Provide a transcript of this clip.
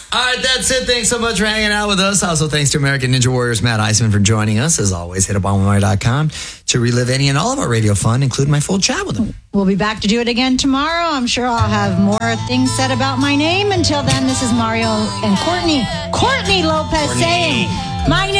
All right, that's it. Thanks so much for hanging out with us. Also, thanks to American Ninja Warriors Matt Iseman for joining us. As always, hit uponwire.com to relive any and all of our radio fun, including my full chat with him. We'll be back to do it again tomorrow. I'm sure I'll have more things said about my name. Until then, this is Mario and Courtney Lopez saying, my name